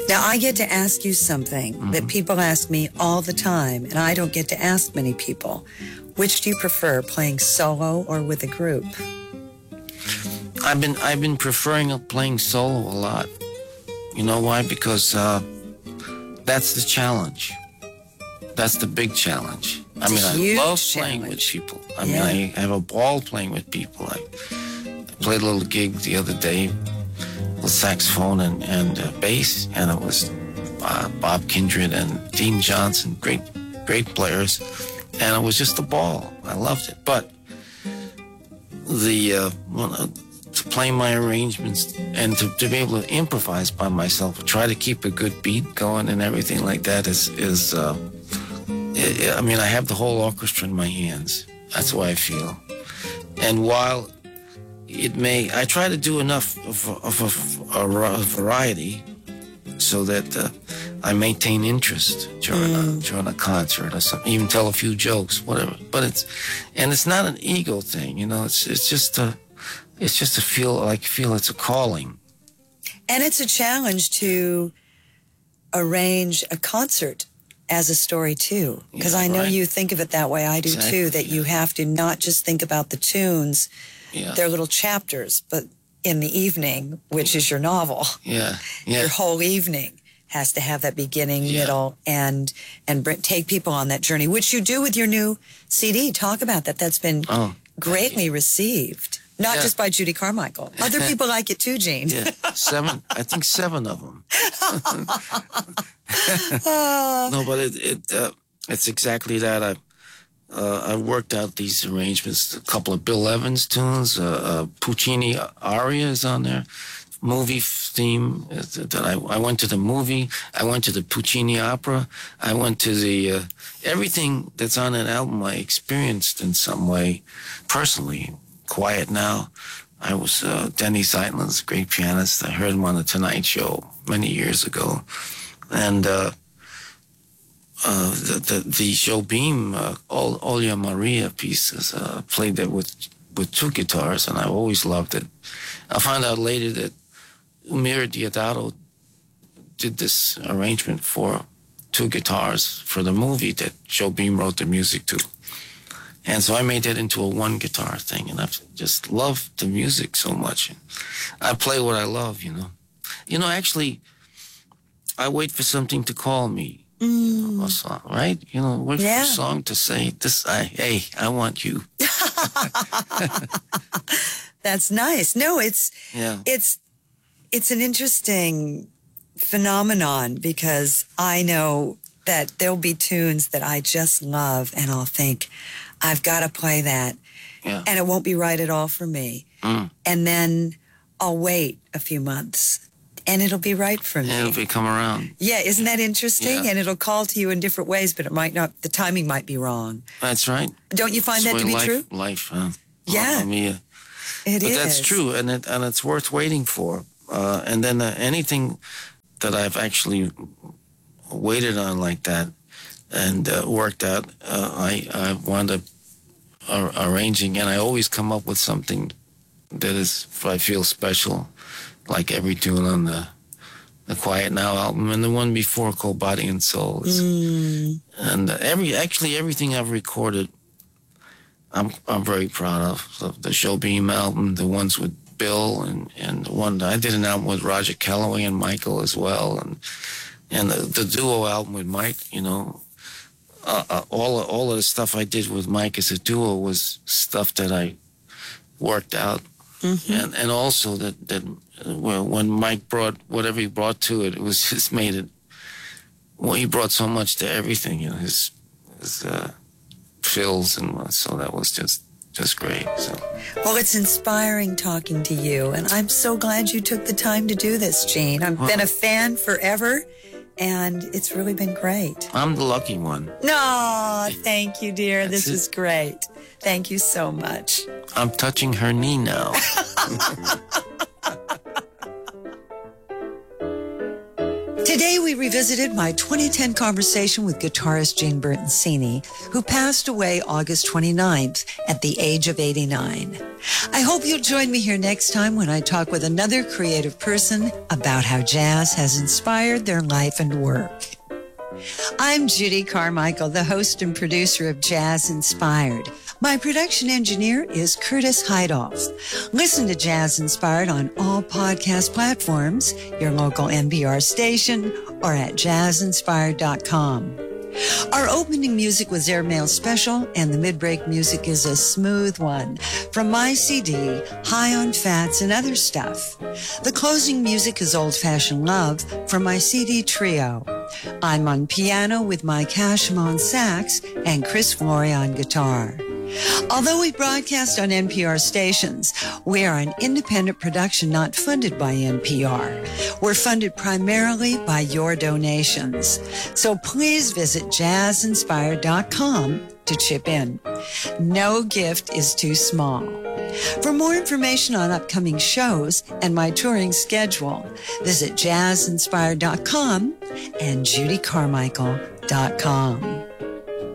Now, I get to ask you something that people ask me all the time, and I don't get to ask many people. Which do you prefer, playing solo or with a group? I've been preferring playing solo a lot. You know why? Because that's the challenge. That's the big challenge. I love playing with people. I have a ball playing with people. I played a little gig the other day with saxophone and bass, and it was Bob Kindred and Dean Johnson, great players, and it was just a ball. I loved it. But to play my arrangements and to be able to improvise by myself, try to keep a good beat going and everything like that I have the whole orchestra in my hands. That's how I feel. And while I try to do enough of a variety so that I maintain interest during a concert or something, even tell a few jokes, whatever. But it's not an ego thing, you know. It's just a feel it's a calling. And it's a challenge to arrange a concert as a story too, because I know you think of it that way. I do too. That you have to not just think about the tunes, their little chapters, but in the evening, which is your novel, your whole evening has to have that beginning, middle, and take people on that journey, which you do with your new CD. Talk about that. That's been greatly received. Not just by Judy Carmichael. Other people like it too, Gene. Yeah, I think seven of them. No, but it's exactly that. I worked out these arrangements. A couple of Bill Evans tunes, Puccini arias on there, movie theme. I went to the movie. I went to the Puccini opera. I went to the everything that's on that album. I experienced in some way, personally. Quiet Now. I was Denny Zeitlin's great pianist. I heard him on the Tonight Show many years ago, and the Jobim Olia Maria pieces played that with two guitars, and I always loved it. I found out later that Umir Deodato did this arrangement for two guitars for the movie that Jobim wrote the music to. And so I made that into a one guitar thing, and I've just loved the music so much. I play what I love, you know. You know, actually, I wait for something to call me, a song, right? You know, wait for a song to say, hey, I want you. That's nice. No, it's an interesting phenomenon, because I know that there'll be tunes that I just love, and I'll think, I've got to play that. Yeah. And it won't be right at all for me. And then I'll wait a few months, and it'll be right for me. It'll come around. Yeah, isn't that interesting? Yeah. And it'll call to you in different ways, but it might not, the timing might be wrong. That's right. Don't you find that to be true? Life, huh? Yeah. It is. But that's true, and it's worth waiting for. And then anything that I've actually waited on like that and worked out, I wound up arranging, and I always come up with something that is, I feel, special, like every tune on the Quiet Now album and the one before called Body and Soul. And everything I've recorded, I'm very proud of. The Jobim album, the ones with Bill, and the one I did an album with Roger Calloway and Michael as well, and the duo album with Mike, you know. All of the stuff I did with Mike as a duo was stuff that I worked out, and also that when Mike brought whatever he brought to it, it was just made it. Well, he brought so much to everything, you know, his fills, and so that was just great. So. Well, it's inspiring talking to you, and I'm so glad you took the time to do this, Gene. I've been a fan forever. And it's really been great. I'm the lucky one. No, thank you, dear. This is great. Thank you so much. I'm touching her knee now. Today we revisited my 2010 conversation with guitarist Gene Bertoncini, who passed away August 29th at the age of 89. I hope you'll join me here next time when I talk with another creative person about how jazz has inspired their life and work. I'm Judy Carmichael, the host and producer of Jazz Inspired. My production engineer is Curtis Heidoff. Listen to Jazz Inspired on all podcast platforms, your local NPR station, or at jazzinspired.com. Our opening music was Airmail Special, and the mid-break music is a smooth one from my CD, High on Fats and Other Stuff. The closing music is Old Fashioned Love from my CD Trio. I'm on piano with Mike Hashem on sax and Chris Flory on guitar. Although we broadcast on NPR stations, we are an independent production not funded by NPR. We're funded primarily by your donations. So please visit jazzinspired.com to chip in. No gift is too small. For more information on upcoming shows and my touring schedule, visit jazzinspired.com and judycarmichael.com.